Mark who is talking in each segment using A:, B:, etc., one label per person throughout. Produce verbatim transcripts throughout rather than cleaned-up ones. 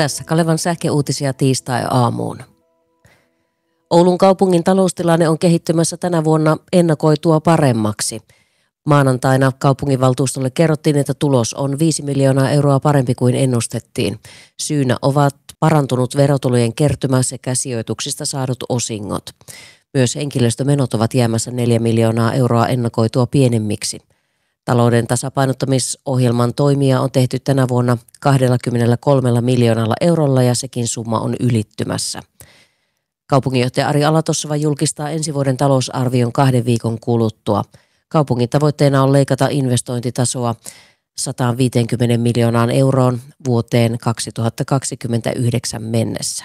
A: Tässä Kalevan sähköuutisia tiistai-aamuun. Oulun kaupungin taloustilanne on kehittymässä tänä vuonna ennakoitua paremmaksi. Maanantaina kaupunginvaltuustolle kerrottiin, että tulos on viisi miljoonaa euroa parempi kuin ennustettiin. Syynä ovat parantunut verotulojen kertymä sekä sijoituksista saadut osingot. Myös henkilöstömenot ovat jäämässä neljä miljoonaa euroa ennakoitua pienemmiksi. Talouden tasapainottamisohjelman toimia on tehty tänä vuonna kaksikymmentäkolme miljoonalla eurolla ja sekin summa on ylittymässä. Kaupunginjohtaja Ari Alatossava julkistaa ensi vuoden talousarvion kahden viikon kuluttua. Kaupungin tavoitteena on leikata investointitasoa sata viisikymmentä miljoonaan euroon vuoteen kaksituhattakaksikymmentäyhdeksän mennessä.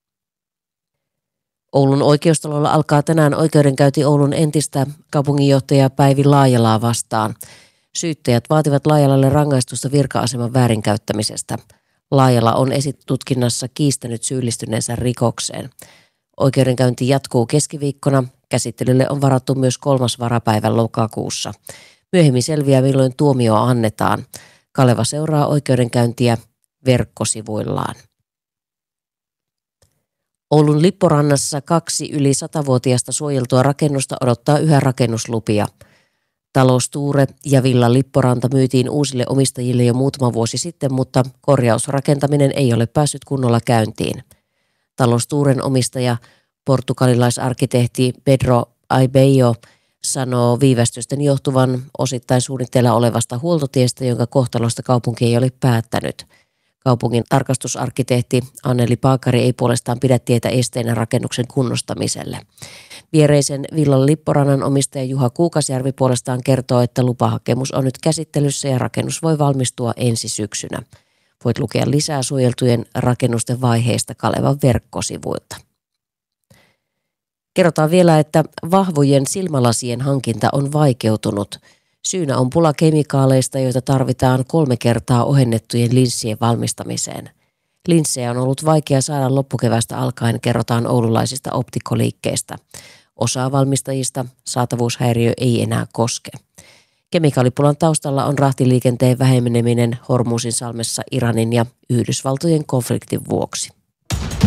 A: Oulun oikeustalolla alkaa tänään oikeudenkäynti Oulun entistä kaupunginjohtajaa Päivi Laajalaa vastaan. Syyttäjät vaativat Laajalalle rangaistusta virka-aseman väärinkäyttämisestä. Laajala on esitutkinnassa kiistänyt syyllistyneensä rikokseen. Oikeudenkäynti jatkuu keskiviikkona. Käsittelylle on varattu myös kolmas varapäivä lokakuussa. Myöhemmin selviää, milloin tuomio annetaan. Kaleva seuraa oikeudenkäyntiä verkkosivuillaan. Oulun Lipporannassa kaksi yli satavuotiaasta suojeltua rakennusta odottaa yhä rakennuslupia. Talous Tuure ja Villa Lipporanta myytiin uusille omistajille jo muutama vuosi sitten, mutta korjausrakentaminen ei ole päässyt kunnolla käyntiin. Talous Tuuren omistaja, portugalilaisarkkitehti Pedro Aibejo, sanoo viivästysten johtuvan osittain suunnitteilla olevasta huoltotiestä, jonka kohtalosta kaupunki ei ole päättänyt. Kaupungin tarkastusarkkitehti Anneli Paakari ei puolestaan pidä tietä esteenä rakennuksen kunnostamiselle. Viereisen Villan Lipporannan omistaja Juha Kuukasjärvi puolestaan kertoo, että lupahakemus on nyt käsittelyssä ja rakennus voi valmistua ensi syksynä. Voit lukea lisää suojeltujen rakennusten vaiheista Kalevan verkkosivuilta. Kerrotaan vielä, että vahvojen silmälasien hankinta on vaikeutunut. Syynä on pula kemikaaleista, joita tarvitaan kolme kertaa ohennettujen linssien valmistamiseen. Linssejä on ollut vaikea saada loppukevästä alkaen, kerrotaan oululaisista optikkoliikkeistä. Osaa valmistajista saatavuushäiriö ei enää koske. Kemikaalipulan taustalla on rahtiliikenteen väheneminen Hormuzin salmessa Iranin ja Yhdysvaltojen konfliktin vuoksi.